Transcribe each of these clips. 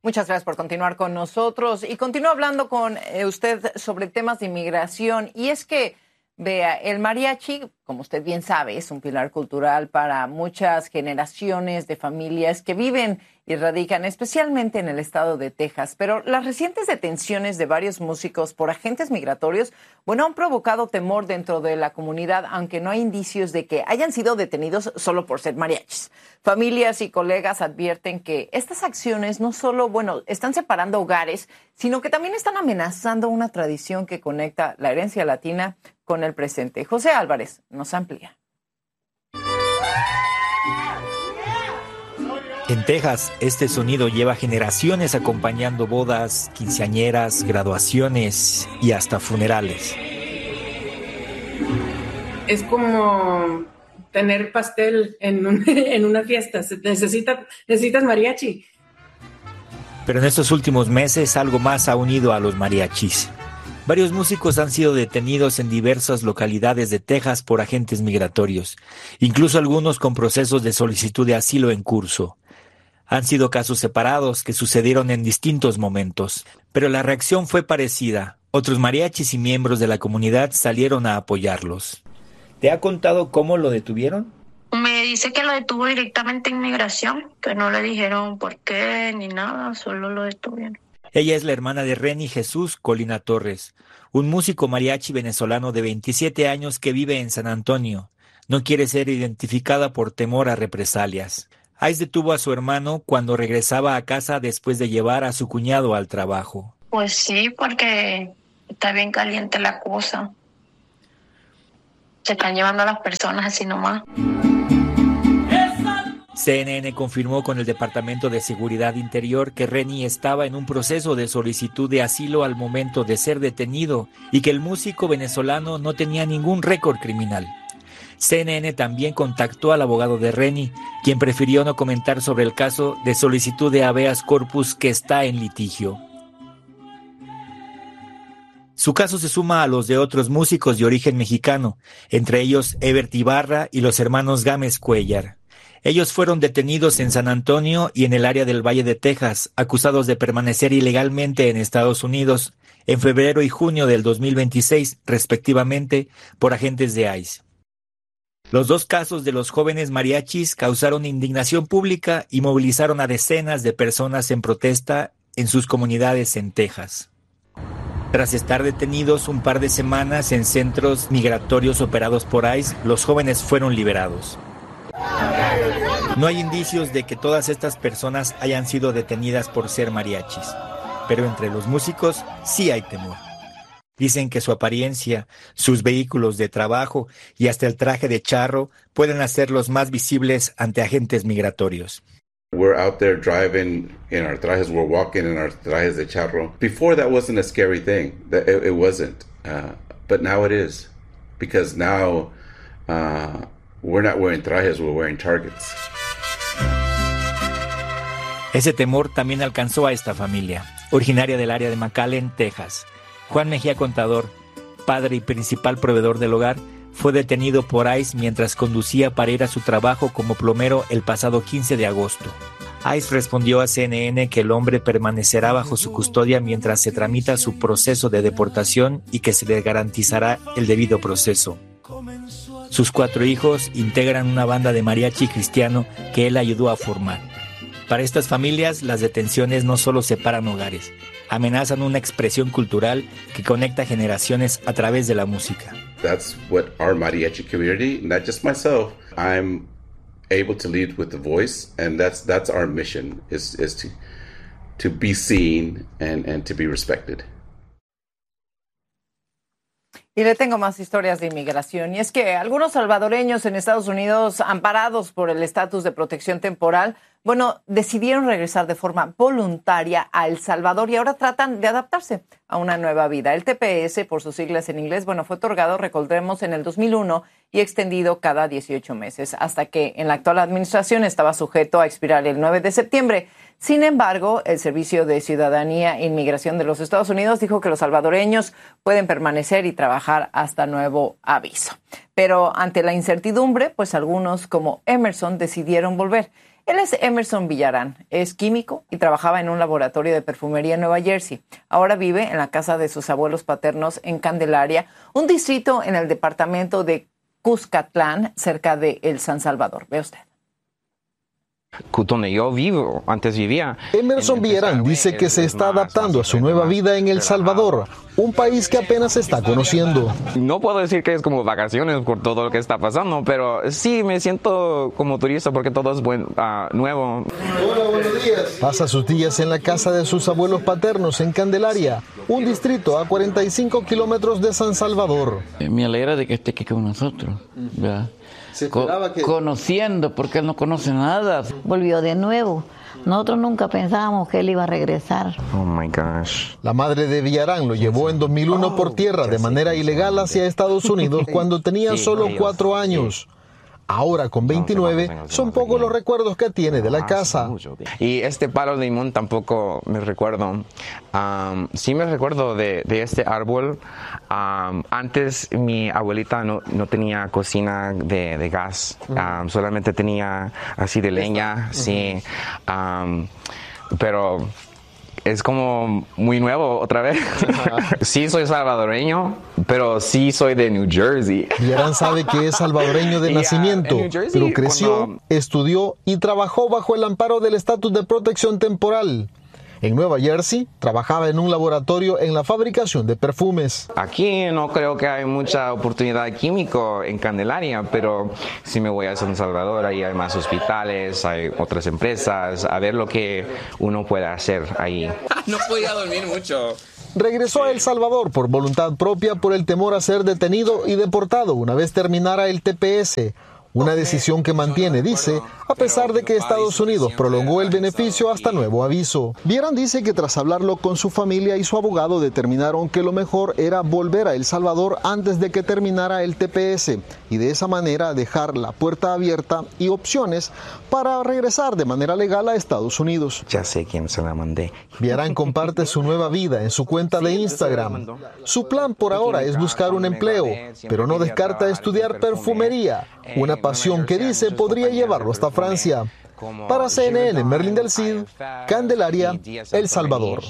Muchas gracias por continuar con nosotros y continúo hablando con usted sobre temas de inmigración. Y es que, vea, el mariachi, como usted bien sabe, es un pilar cultural para muchas generaciones de familias que viven y radican especialmente en el estado de Texas. Pero las recientes detenciones de varios músicos por agentes migratorios, bueno, han provocado temor dentro de la comunidad, aunque no hay indicios de que hayan sido detenidos solo por ser mariachis. Familias y colegas advierten que estas acciones no solo, bueno, están separando hogares, sino que también están amenazando una tradición que conecta la herencia latina con el presente. José Álvarez nos amplía. En Texas, este sonido lleva generaciones acompañando bodas, quinceañeras, graduaciones y hasta funerales. Es como tener pastel en una fiesta. Necesitas mariachi. Pero en estos últimos meses algo más ha unido a los mariachis. Varios músicos han sido detenidos en diversas localidades de Texas por agentes migratorios, incluso algunos con procesos de solicitud de asilo en curso. Han sido casos separados que sucedieron en distintos momentos, pero la reacción fue parecida. Otros mariachis y miembros de la comunidad salieron a apoyarlos. ¿Te ha contado cómo lo detuvieron? Me dice que lo detuvo directamente inmigración, que no le dijeron por qué ni nada, solo lo detuvieron. Ella es la hermana de Reni Jesús Colina Torres, un músico mariachi venezolano de 27 años que vive en San Antonio. No quiere ser identificada por temor a represalias. ICE detuvo a su hermano cuando regresaba a casa después de llevar a su cuñado al trabajo. Pues sí, porque está bien caliente la cosa. Se están llevando a las personas así nomás. CNN confirmó con el Departamento de Seguridad Interior que Reni estaba en un proceso de solicitud de asilo al momento de ser detenido y que el músico venezolano no tenía ningún récord criminal. CNN también contactó al abogado de Reni, quien prefirió no comentar sobre el caso de solicitud de habeas corpus que está en litigio. Su caso se suma a los de otros músicos de origen mexicano, entre ellos Ebert Ibarra y los hermanos Gámez Cuellar. Ellos fueron detenidos en San Antonio y en el área del Valle de Texas, acusados de permanecer ilegalmente en Estados Unidos en febrero y junio del 2026, respectivamente, por agentes de ICE. Los dos casos de los jóvenes mariachis causaron indignación pública y movilizaron a decenas de personas en protesta en sus comunidades en Texas. Tras estar detenidos un par de semanas en centros migratorios operados por ICE, los jóvenes fueron liberados. No hay indicios de que todas estas personas hayan sido detenidas por ser mariachis, pero entre los músicos sí hay temor. Dicen que su apariencia, sus vehículos de trabajo y hasta el traje de charro pueden hacerlos más visibles ante agentes migratorios. We're out there driving in our trajes, we're walking in our trajes de charro. Before that wasn't a scary thing, it wasn't, but now it is, because now we're not wearing trajes, we're wearing targets. Ese temor también alcanzó a esta familia, originaria del área de McAllen, Texas. Juan Mejía Contador, padre y principal proveedor del hogar, fue detenido por ICE mientras conducía para ir a su trabajo como plomero el pasado 15 de agosto. ICE respondió a CNN que el hombre permanecerá bajo su custodia mientras se tramita su proceso de deportación y que se le garantizará el debido proceso. Sus 4 hijos integran una banda de mariachi cristiano que él ayudó a formar. Para estas familias, las detenciones no solo separan hogares, amenazan una expresión cultural que conecta generaciones a través de la música. That's what our mariachi community, not just myself, I'm able to lead with the voice, and that's our mission, is to be seen and to be respected. Y le tengo más historias de inmigración. Y es que algunos salvadoreños en Estados Unidos, amparados por el estatus de protección temporal, decidieron regresar de forma voluntaria a El Salvador y ahora tratan de adaptarse a una nueva vida. El TPS, por sus siglas en inglés, fue otorgado, recordemos, en el 2001 y extendido cada 18 meses, hasta que en la actual administración estaba sujeto a expirar el 9 de septiembre. Sin embargo, el Servicio de Ciudadanía e Inmigración de los Estados Unidos dijo que los salvadoreños pueden permanecer y trabajar hasta nuevo aviso. Pero ante la incertidumbre, algunos como Emerson decidieron volver. Él es Emerson Villarán, es químico y trabajaba en un laboratorio de perfumería en Nueva Jersey. Ahora vive en la casa de sus abuelos paternos en Candelaria, un distrito en el departamento de Cuscatlán, cerca de El San Salvador. Ve usted. Donde yo vivo, antes vivía. Emerson Villarán dice que se está adaptando a su nueva vida en El Salvador, un país que apenas está conociendo. No puedo decir que es como vacaciones por todo lo que está pasando, pero sí me siento como turista porque todo es nuevo. Hola, buenos días. Pasa sus días en la casa de sus abuelos paternos en Candelaria, un distrito a 45 kilómetros de San Salvador. Me alegra de que esté aquí con nosotros, ¿verdad? Conociendo, porque él no conoce nada. Volvió de nuevo. Nosotros nunca pensábamos que él iba a regresar. Oh my gosh. La madre de Villarán lo llevó en 2001 por tierra de manera ilegal hacia Estados Unidos cuando tenía solo 4 años. Ahora con 29 son pocos los recuerdos que tiene de la casa. Y este palo de limón tampoco me recuerdo. Sí me recuerdo de este árbol. Antes mi abuelita no tenía cocina de gas. Solamente tenía así de leña. Sí. Pero es como muy nuevo otra vez. Sí soy salvadoreño, pero sí soy de New Jersey. Villarán sabe que es salvadoreño de nacimiento, pero creció, estudió y trabajó bajo el amparo del estatus de protección temporal. En Nueva Jersey, trabajaba en un laboratorio en la fabricación de perfumes. Aquí no creo que hay mucha oportunidad químico en Candelaria, pero si me voy a San Salvador, ahí hay más hospitales, hay otras empresas, a ver lo que uno puede hacer ahí. No podía dormir mucho. Regresó a El Salvador por voluntad propia por el temor a ser detenido y deportado una vez terminara el TPS. Una decisión que mantiene, dice, a pesar de que Estados Unidos prolongó el beneficio hasta nuevo aviso. Villarán dice que tras hablarlo con su familia y su abogado determinaron que lo mejor era volver a El Salvador antes de que terminara el TPS y de esa manera dejar la puerta abierta y opciones para regresar de manera legal a Estados Unidos. Ya sé quién se la mandé. Villarán comparte su nueva vida en su cuenta de Instagram. Su plan por ahora es buscar un empleo, pero no descarta estudiar perfumería, una pasión que dice podría llevarlo hasta Francia. Para CNN, Merlin del Cid, Candelaria, El Salvador.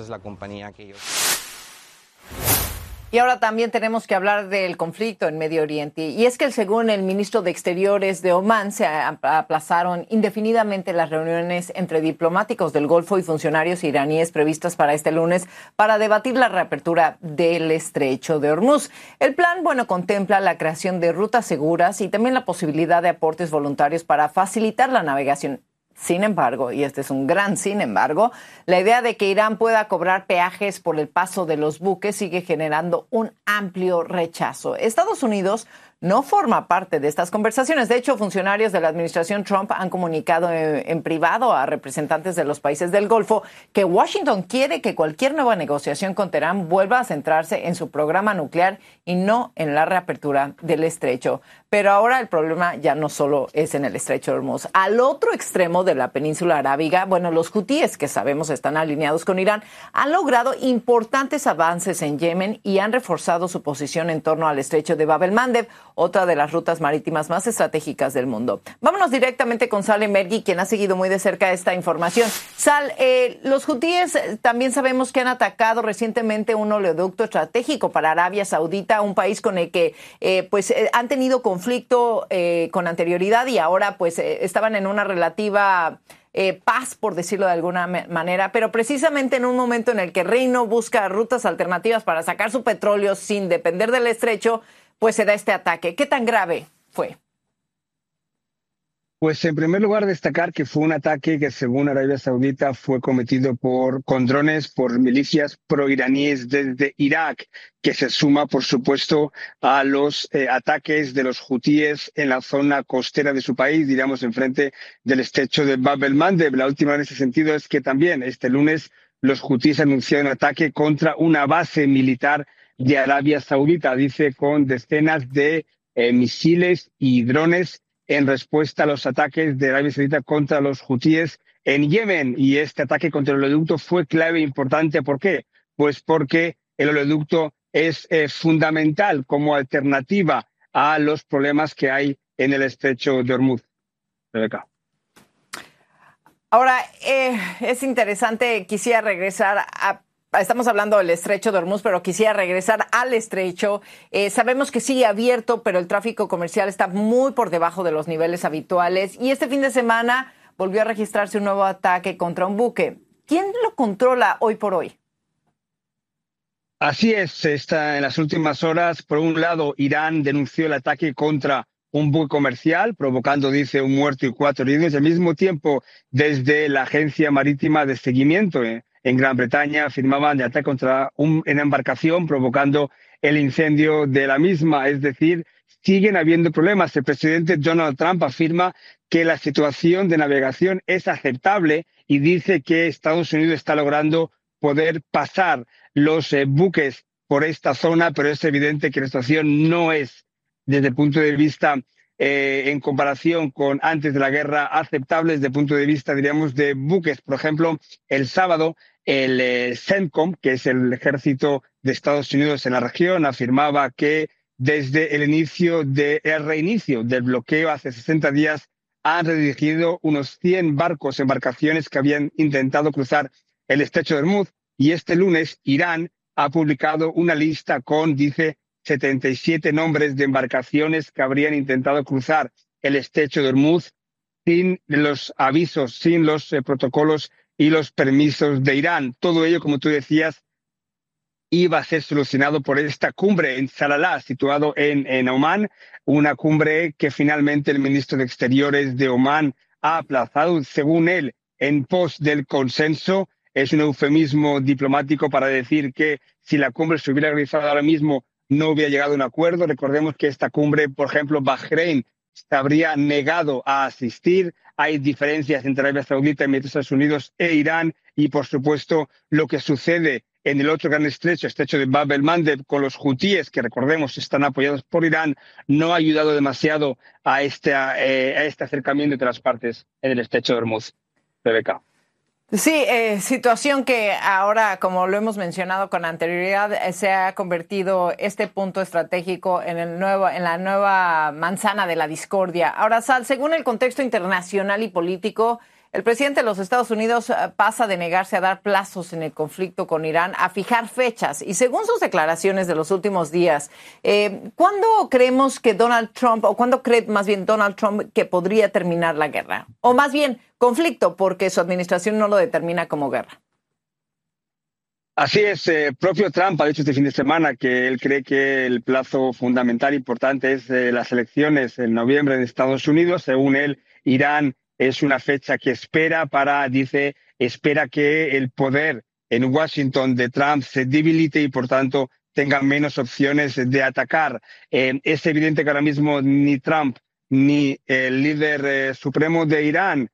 Y ahora también tenemos que hablar del conflicto en Medio Oriente. Y es que según el ministro de Exteriores de Omán, se aplazaron indefinidamente las reuniones entre diplomáticos del Golfo y funcionarios iraníes previstas para este lunes para debatir la reapertura del estrecho de Hormuz. El plan, contempla la creación de rutas seguras y también la posibilidad de aportes voluntarios para facilitar la navegación. Sin embargo, y este es un gran sin embargo, la idea de que Irán pueda cobrar peajes por el paso de los buques sigue generando un amplio rechazo. Estados Unidos no forma parte de estas conversaciones. De hecho, funcionarios de la administración Trump han comunicado en privado a representantes de los países del Golfo que Washington quiere que cualquier nueva negociación con Teherán vuelva a centrarse en su programa nuclear y no en la reapertura del estrecho. Pero ahora el problema ya no solo es en el estrecho de Hormuz. Al otro extremo de la península arábiga, los hutíes, que sabemos están alineados con Irán, han logrado importantes avances en Yemen y han reforzado su posición en torno al estrecho de Bab el-Mandeb, otra de las rutas marítimas más estratégicas del mundo. Vámonos directamente con Sal Emergui, quien ha seguido muy de cerca esta información. Sal, los hutíes también sabemos que han atacado recientemente un oleoducto estratégico para Arabia Saudita, un país con el que han tenido conflicto con anterioridad y ahora estaban en una relativa paz, por decirlo de alguna manera, pero precisamente en un momento en el que Reino busca rutas alternativas para sacar su petróleo sin depender del estrecho, se da este ataque. ¿Qué tan grave fue? Pues en primer lugar destacar que fue un ataque que según Arabia Saudita fue cometido con drones por milicias proiraníes desde Irak, que se suma por supuesto a los ataques de los hutíes en la zona costera de su país, diríamos enfrente del estrecho de Bab el-Mandeb. La última en ese sentido es que también este lunes los hutíes anunciaron un ataque contra una base militar de Arabia Saudita, dice, con decenas de misiles y drones en respuesta a los ataques de Arabia Saudita contra los hutíes en Yemen. Y este ataque contra el oleoducto fue clave e importante. ¿Por qué? Pues porque el oleoducto es fundamental como alternativa a los problemas que hay en el estrecho de Hormuz. Rebeca. Ahora, es interesante, quisiera regresar estamos hablando del estrecho de Hormuz, pero quisiera regresar al estrecho. Sabemos que sigue abierto, pero el tráfico comercial está muy por debajo de los niveles habituales. Y este fin de semana volvió a registrarse un nuevo ataque contra un buque. ¿Quién lo controla hoy por hoy? Así es, en las últimas horas, por un lado, Irán denunció el ataque contra un buque comercial, provocando, dice, un muerto y 4 heridos. Y al mismo tiempo, desde la Agencia Marítima de Seguimiento en Gran Bretaña, afirmaban de ataque contra una embarcación, provocando el incendio de la misma. Es decir, siguen habiendo problemas. El presidente Donald Trump afirma que la situación de navegación es aceptable y dice que Estados Unidos está logrando poder pasar los buques por esta zona, pero es evidente que la situación no es, desde el punto de vista, en comparación con antes de la guerra, aceptable desde el punto de vista, diríamos, de buques. Por ejemplo, el sábado, el CENTCOM, que es el ejército de Estados Unidos en la región, afirmaba que desde el reinicio del bloqueo hace 60 días, han redirigido unos 100 embarcaciones que habían intentado cruzar el estrecho de Hormuz. Y este lunes, Irán ha publicado una lista con, dice, 77 nombres de embarcaciones que habrían intentado cruzar el estrecho de Hormuz sin los avisos, sin los protocolos y los permisos de Irán. Todo ello, como tú decías, iba a ser solucionado por esta cumbre en Salalah, situado en Omán, una cumbre que finalmente el ministro de Exteriores de Omán ha aplazado, según él, en pos del consenso. Es un eufemismo diplomático para decir que si la cumbre se hubiera realizado ahora mismo no hubiera llegado a un acuerdo. Recordemos que esta cumbre, por ejemplo, Bahrein se habría negado a asistir. Hay diferencias entre Arabia Saudita, Estados Unidos e Irán y, por supuesto, lo que sucede en el otro gran estrecho de Bab el-Mandeb, con los hutíes, que recordemos están apoyados por Irán, no ha ayudado demasiado a este acercamiento entre las partes en el estrecho de Hormuz. Rebeca. Sí, situación que ahora, como lo hemos mencionado con anterioridad, se ha convertido este punto estratégico en la nueva manzana de la discordia. Ahora, Sal, según el contexto internacional y político, el presidente de los Estados Unidos pasa de negarse a dar plazos en el conflicto con Irán a fijar fechas. Y según sus declaraciones de los últimos días, ¿cuándo creemos que cuándo cree más bien Donald Trump que podría terminar la guerra? O más bien, conflicto, porque su administración no lo determina como guerra. Así es, propio Trump ha dicho este fin de semana que él cree que el plazo fundamental importante es las elecciones en noviembre en Estados Unidos. Según él, Irán es una fecha que espera que el poder en Washington de Trump se debilite y, por tanto, tenga menos opciones de atacar. Es evidente que ahora mismo ni Trump ni el líder supremo de Irán,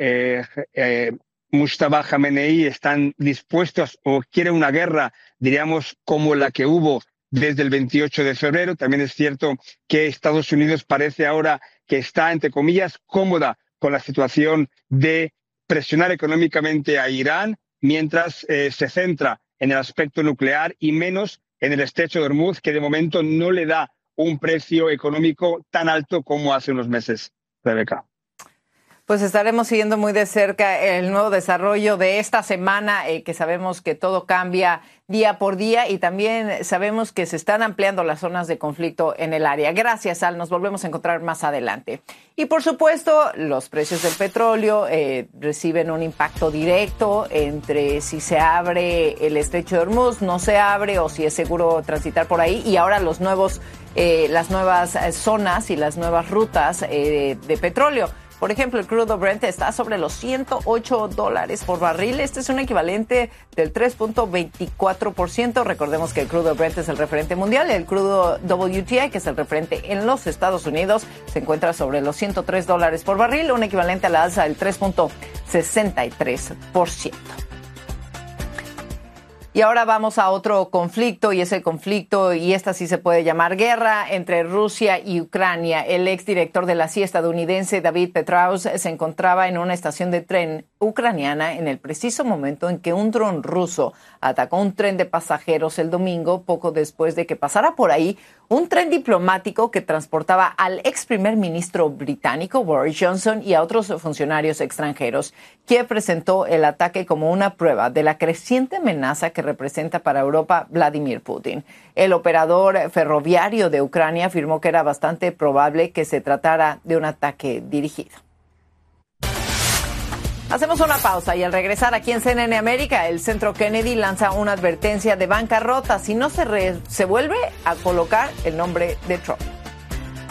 Mustafa Khamenei, están dispuestos o quieren una guerra, diríamos, como la que hubo desde el 28 de febrero. También es cierto que Estados Unidos parece ahora que está, entre comillas, cómoda con la situación de presionar económicamente a Irán, mientras se centra en el aspecto nuclear y menos en el estrecho de Hormuz, que de momento no le da un precio económico tan alto como hace unos meses. Rebeca. Pues estaremos siguiendo muy de cerca el nuevo desarrollo de esta semana, que sabemos que todo cambia día por día y también sabemos que se están ampliando las zonas de conflicto en el área. Gracias, Al. Nos volvemos a encontrar más adelante. Y por supuesto, los precios del petróleo reciben un impacto directo entre si se abre el estrecho de Hormuz, no se abre o si es seguro transitar por ahí. Y ahora las nuevas zonas y las nuevas rutas de petróleo. Por ejemplo, el crudo Brent está sobre los $108 por barril. Este es un equivalente del 3.24%. Recordemos que el crudo Brent es el referente mundial. El crudo WTI, que es el referente en los Estados Unidos, se encuentra sobre los $103 por barril, un equivalente a la alza del 3.63%. Y ahora vamos a otro conflicto, y es el conflicto, y esta sí se puede llamar guerra, entre Rusia y Ucrania. El exdirector de la CIA estadounidense, David Petraeus, se encontraba en una estación de tren ucraniana en el preciso momento en que un dron ruso atacó un tren de pasajeros el domingo, poco después de que pasara por ahí un tren diplomático que transportaba al ex primer ministro británico Boris Johnson y a otros funcionarios extranjeros. Kiev presentó el ataque como una prueba de la creciente amenaza que representa para Europa Vladimir Putin. El operador ferroviario de Ucrania afirmó que era bastante probable que se tratara de un ataque dirigido. Hacemos una pausa y al regresar aquí en CNN América, el Centro Kennedy lanza una advertencia de bancarrota si no se vuelve a colocar el nombre de Trump.